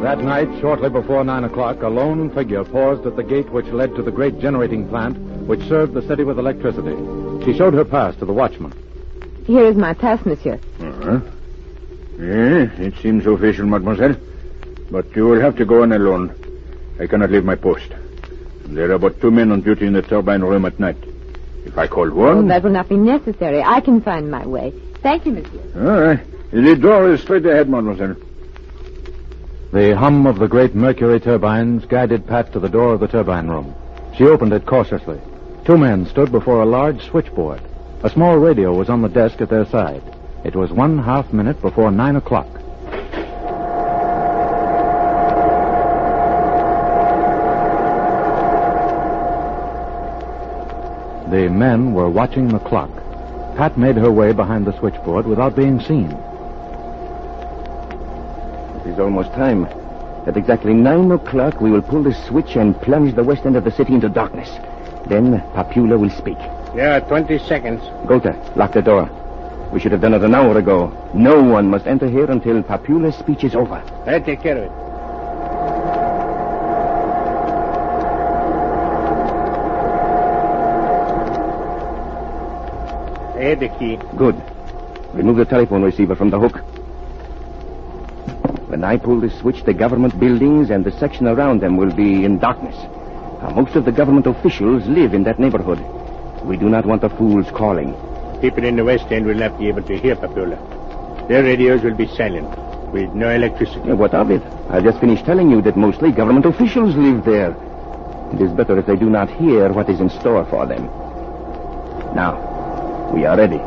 That night, shortly before 9 o'clock, a lone figure paused at the gate which led to the great generating plant which served the city with electricity. She showed her pass to the watchman. Here is my pass, monsieur. Uh-huh. It seems official, mademoiselle. But you will have to go on alone. I cannot leave my post. There are but 2 men on duty in the turbine room at night. If I call one... Oh, that will not be necessary. I can find my way. Thank you, monsieur. All right. The door is straight ahead, mademoiselle. The hum of the great mercury turbines guided Pat to the door of the turbine room. She opened it cautiously. 2 men stood before a large switchboard. A small radio was on the desk at their side. It was 1/2 minute before 9 o'clock. The men were watching the clock. Pat made her way behind the switchboard without being seen. It is almost time. At exactly 9 o'clock, we will pull the switch and plunge the west end of the city into darkness. Then Papula will speak. Yeah, 20 seconds. Gotha, lock the door. We should have done it an hour ago. No one must enter here until Papula's speech is over. I'll take care of it. I had the key. Good. Remove the telephone receiver from the hook. When I pull this switch, the government buildings and the section around them will be in darkness. Now, most of the government officials live in that neighborhood. We do not want the fools calling. People in the West End will not be able to hear Papula. Their radios will be silent, with no electricity. Yeah, what of it? I just finished telling you that mostly government officials live there. It is better if they do not hear what is in store for them. Now, we are ready.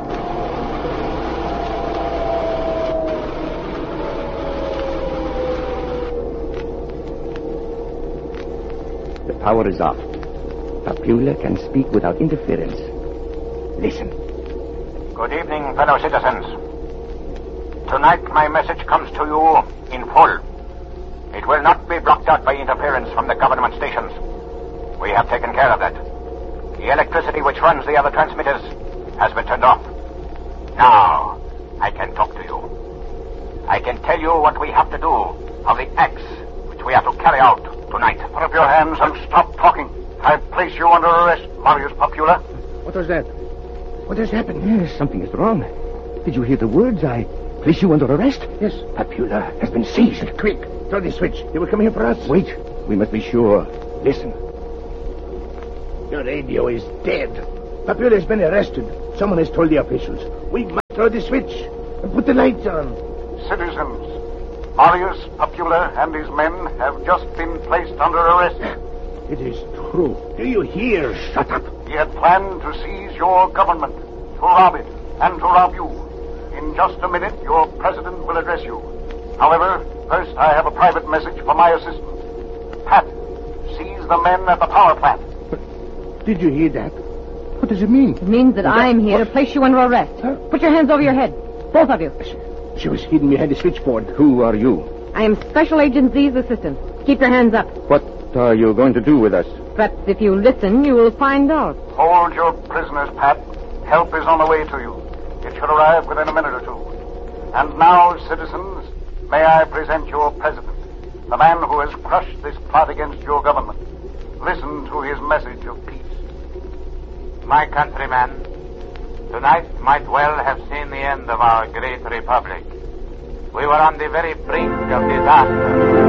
The power is off. Papula can speak without interference. Listen. Good evening, fellow citizens. Tonight my message comes to you in full. It will not be blocked out by interference from the government stations. We have taken care of that. The electricity which runs the other transmitters has been turned off. Now, I can talk to you. I can tell you what we have to do of the acts which we have to carry out tonight. Put up your hands and stop talking. I place you under arrest, Marius Papula. What was that? What has happened? Yes, something is wrong. Did you hear the words? I place you under arrest? Yes. Papula has been seized. Quick, throw the switch. They will come here for us. Wait. We must be sure. Listen. Your radio is dead. Papula has been arrested. Someone has told the officials. We must throw the switch and put the lights on. Citizens, Marius Papula and his men have just been placed under arrest. It is true. Do you hear? Shut up. He had planned to seize your government, to rob it, and to rob you. In just a minute, your president will address you. However, first I have a private message for my assistant. Pat, seize the men at the power plant. But did you hear that? What does it mean? It means that I'm here to place you under arrest. Huh? Put your hands over your head. Both of you. She was hidden behind the switchboard. Who are you? I am Special Agent Z's assistant. Keep your hands up. What are you going to do with us? Perhaps if you listen, you will find out. Hold your prisoners, Pat. Help is on the way to you. It should arrive within a minute or two. And now, citizens, may I present your president, the man who has crushed this plot against your government. Listen to his message of peace. My countrymen, tonight might well have seen the end of our great republic. We were on the very brink of disaster.